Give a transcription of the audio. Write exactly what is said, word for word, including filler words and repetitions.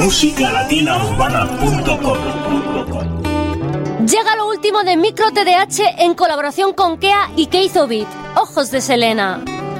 música latina urbana punto com. Llega lo último de Micro T D H en colaboración con Kea y Keizo Beat, Ojos de Selena.